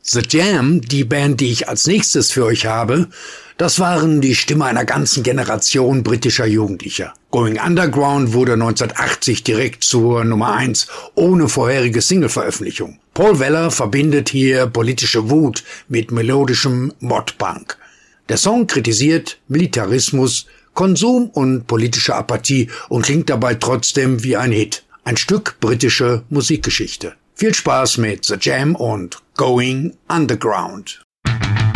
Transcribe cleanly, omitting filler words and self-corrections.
The Jam, die Band, die ich als nächstes für euch habe, das waren die Stimme einer ganzen Generation britischer Jugendlicher. Going Underground wurde 1980 direkt zur Nummer 1, ohne vorherige Single-Veröffentlichung. Paul Weller verbindet hier politische Wut mit melodischem Mod-Punk. Der Song kritisiert Militarismus, Konsum und politische Apathie und klingt dabei trotzdem wie ein Hit. Ein Stück britische Musikgeschichte. Viel Spaß mit The Jam und Going Underground.